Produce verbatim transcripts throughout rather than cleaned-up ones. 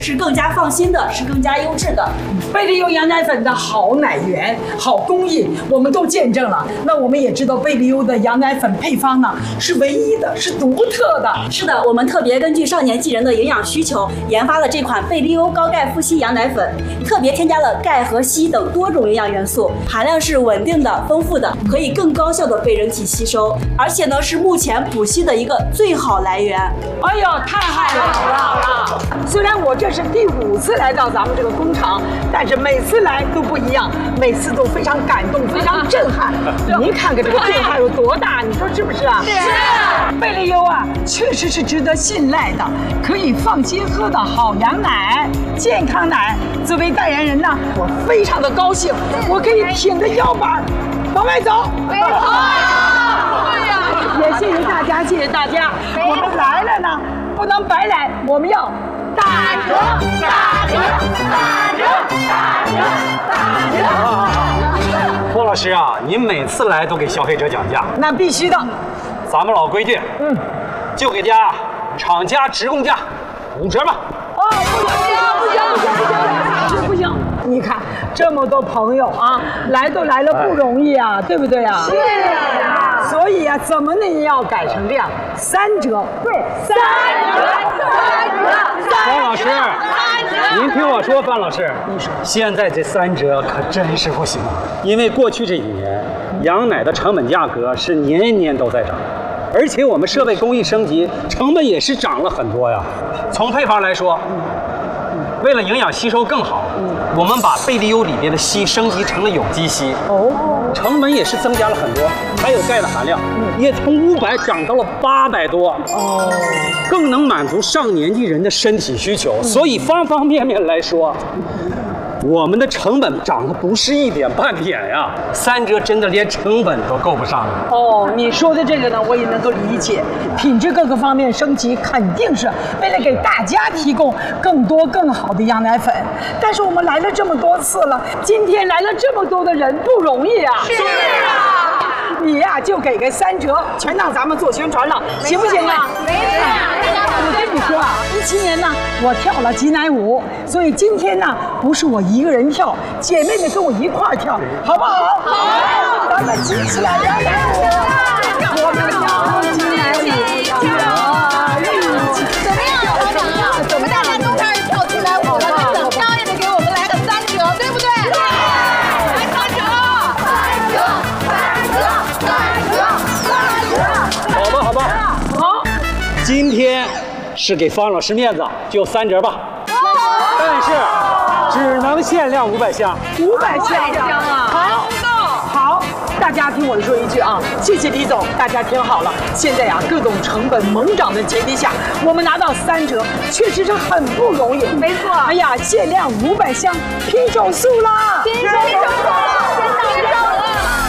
是更加放心的，是更加优质的。 贝利优羊奶粉的好奶源、好工艺，我们都见证了。那我们也知道贝利优的羊奶粉配方呢是唯一的，是独特的。 是的，我们特别根据少年纪人的营养需求，研发了这款贝利优高钙富硒羊奶粉，特别添加了钙和硒等多种营养元素，含量是稳定的、丰富的，可以更高效的被人体吸收，而且呢是目前补硒的一个最好来源。 哎呦，太好了！虽然我这是第五次来到咱们这个工厂，但是每次来都不一样，每次都非常感动，非常震撼。您看看这个变化有多大，你说是不是啊？是。贝利优啊，确实是值得信赖的，可以放心喝的好羊奶、健康奶。作为代言人呢，我非常的高兴，我可以挺着腰板往外走。好啊！对呀，也谢谢大家，谢谢大家，我们来了呢，不能白来，我们要打折，打折，打折，打折，打折。 郭老师啊，您每次来都给消费者讲价， 那必须的。 咱们老规矩，嗯，就给家厂家直供价五折吧。 哦，不行不行不行不行不行！你看这么多朋友啊，来都来了不容易啊，对不对啊？是啊。所以啊，怎么呢也要改成这样，三折。对，三折，三折。 方老师，您听我说，范老师，你说现在这三折可真是不行，因为过去这几年羊奶的成本价格是年年都在涨。而且我们设备工艺升级，成本也是涨了很多呀。从配方来说，为了营养吸收更好，我们把贝利优里边的硒升级成了有机硒，哦，成本也是增加了很多。还有钙的含量，也从五百涨到了八百多，哦，更能满足上年纪人的身体需求。所以方方面面来说，我们的成本涨得不是一点半点呀，三折真的连成本都够不上了。 哦，你说的这个呢，我也能够理解，品质各个方面升级，肯定是为了给大家提供更多更好的羊奶粉。但是我们来了这么多次了，今天来了这么多的人，不容易啊。是啊。你呀、啊，就给个三折，全让咱们做宣传了，行不行啊？没事。我跟你说啊，一七年呢，我跳了挤奶舞，所以今天呢，不是我一个人跳，姐妹们跟我一块儿跳，好不好？好，咱们挤起来羊奶舞，我们跳挤奶舞，跳一起。 怎么样，老板啊？我们大家都开始跳挤奶舞了，那怎么着也得给我们来个三折，对不对？对，来三折，三折，三折，三折，三折。 好吧，好吧，好，今天是给方老师面子，就三折吧。但是只能限量五百箱， 五百箱啊！好，好，大家听我说一句啊，谢谢李总，大家听好了。现在呀、啊，各种成本猛涨的前提下，我们拿到三折，确实是很不容易。没错。哎呀，限量五百箱，拼手速啦！拼手速了，拼手了！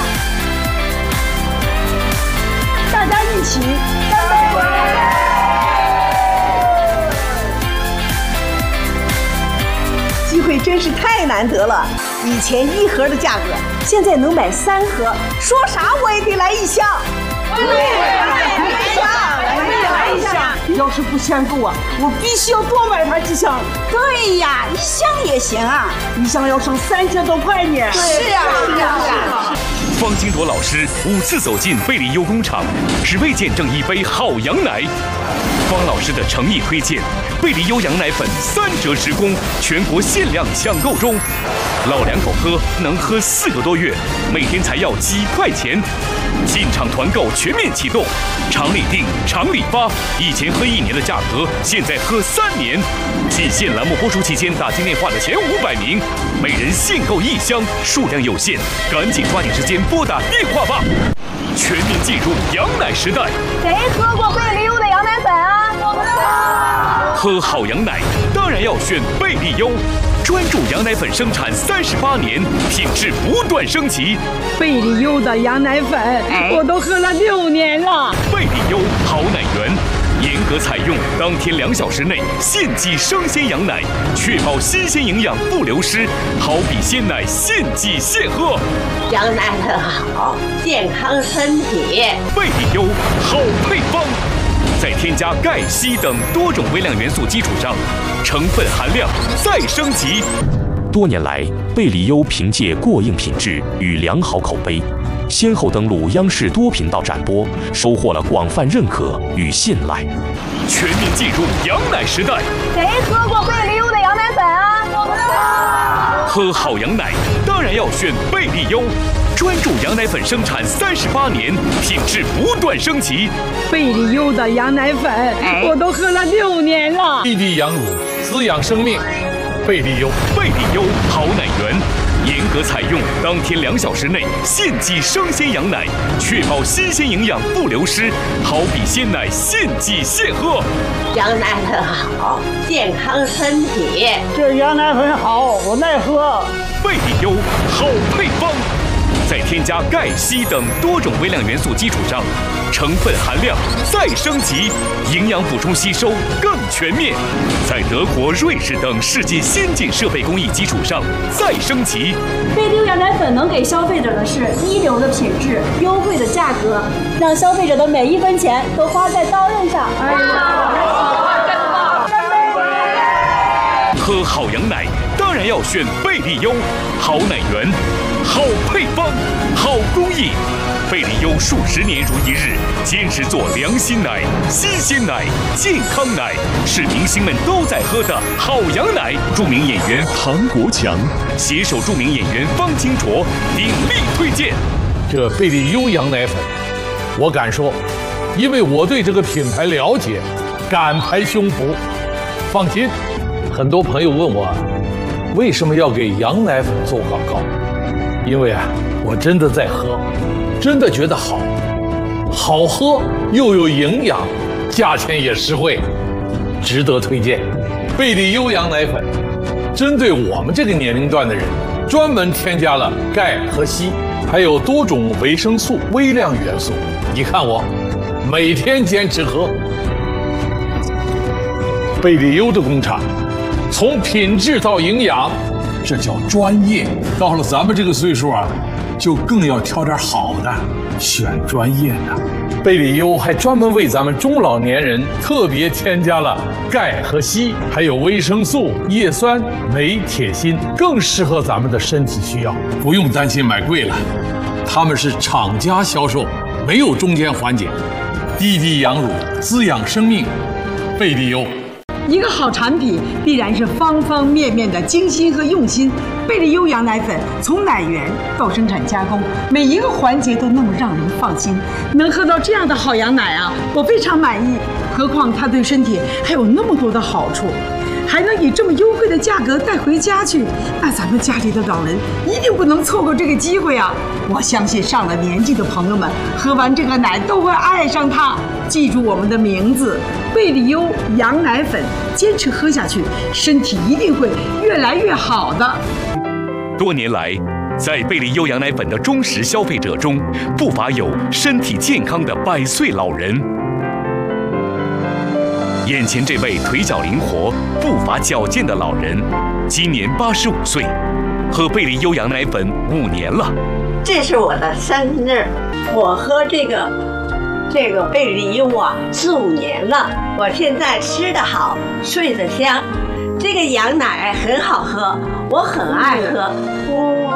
大家一起干杯！ 机会真是太难得了，以前一盒的价格，现在能买三盒，说啥我也得来一箱。对，来一箱，来一箱。 要是不嫌够啊，我必须要多买它几箱。 对呀，一箱也行啊， 一箱要省三千多块呢。 是啊，是啊，是啊。 方金铎老师五次走进贝利优工厂，只为见证一杯好羊奶。方老师的诚意推荐，贝利优羊奶粉三折直供，全国限量抢购中。老两口喝能喝四个多月，每天才要几块钱。进场团购全面启动，厂里订，厂里发。以前喝一年的价格，现在喝三年。仅限栏目播出期间打进电话的前五百名，每人限购一箱，数量有限，赶紧抓紧时间拨打电话吧！全民进入羊奶时代。 谁喝过贝利优的羊奶粉啊？我们喝好羊奶当然要选贝利优，专注羊奶粉生产三十八年，品质不断升级。 贝利优的羊奶粉，我都喝了六年了。 贝利优好奶源，严格采用当天两小时内现挤生鲜羊奶，确保新鲜营养不流失，好比鲜奶现挤现喝。 羊奶粉好，健康身体。 贝利优好配方。 在添加钙、硒等多种微量元素基础上，成分含量再升级。 多年来，贝里优凭借过硬品质与良好口碑，先后登陆央视多频道展播，收获了广泛认可与信赖。 全面进入羊奶时代， 谁喝过贝里优的羊奶粉啊？我们喝好羊奶当然要选贝里优。专注羊奶粉生产三十八年，品质不断升级。 贝里优的羊奶粉，哎、我都喝了六年了。 滴滴羊乳，滋养生命。贝里优， 贝里优好奶源，严格采用当天两小时内现挤生鲜羊奶，确保新鲜营养不流失。好比鲜奶现挤现喝。 羊奶粉好，健康身体。 这羊奶粉好，我耐喝。 贝里优好配方。在添加钙、硒等多种微量元素基础上，成分含量再升级，营养补充吸收更全面。在德国、瑞士等世界先进设备工艺基础上再升级。 贝里优羊奶粉能给消费者的是一流的品质、优惠的价格，让消费者的每一分钱都花在刀刃上。哎呀， 喝好羊奶当然要选贝里优，好奶源。好配方，好工艺，贝里优数十年如一日，坚持做良心奶、新鲜奶、健康奶，是明星们都在喝的好羊奶。著名演员唐国强携手著名演员方清卓鼎力推荐。 这贝里优羊奶粉，我敢说，因为我对这个品牌了解，敢拍胸脯。放心，很多朋友问我，为什么要给羊奶粉做广告？因为啊，我真的在喝，真的觉得好，好喝又有营养，价钱也实惠，值得推荐。贝里优羊奶粉针对我们这个年龄段的人，专门添加了钙和硒，还有多种维生素、微量元素。你看我，每天坚持喝。贝里优的工厂，从品质到营养，这叫专业。到了咱们这个岁数啊，就更要挑点好的，选专业的。贝里优还专门为咱们中老年人特别添加了钙和硒，还有维生素、叶酸、镁、铁、锌，更适合咱们的身体需要。不用担心买贵了，他们是厂家销售，没有中间环节。滴滴羊乳，滋养生命。贝里优。 一个好产品必然是方方面面的精心和用心。贝里优羊奶粉从奶源到生产加工，每一个环节都那么让人放心。能喝到这样的好羊奶啊，我非常满意。何况它对身体还有那么多的好处，还能以这么优惠的价格带回家去，那咱们家里的老人一定不能错过这个机会啊！我相信上了年纪的朋友们喝完这个奶都会爱上它。记住我们的名字，贝里优羊奶粉，坚持喝下去，身体一定会越来越好的。 多年来，在贝里优羊奶粉的忠实消费者中，不乏有身体健康的百岁老人。眼前这位腿脚灵活、步伐矫健的老人，今年八十五岁，喝贝里优羊奶粉五年了。 这是我的生日，我喝这个这个贝里优啊四五年了，我现在吃得好，睡得香，这个羊奶很好喝，我很爱喝。